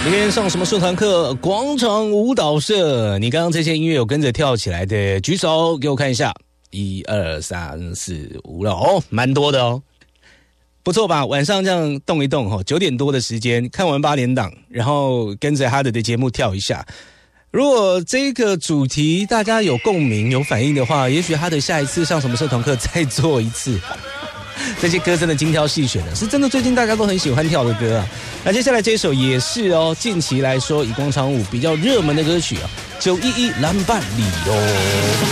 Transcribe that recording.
今天上什么社团课？广场舞蹈社。你刚刚这些音乐有跟着跳起来的，举手给我看一下。1、2、3、4、5了哦，蛮多的哦，不错吧？晚上这样动一动9点多的时间看完8点档，然后跟着哈德的节目跳一下。如果这个主题大家有共鸣、有反应的话，也许哈德下一次上什么社团课再做一次。这些歌真的精挑细选的，是真的最近大家都很喜欢跳的歌啊。那接下来这首也是哦，近期来说以广场舞比较热门的歌曲啊，911蓝伴里哦。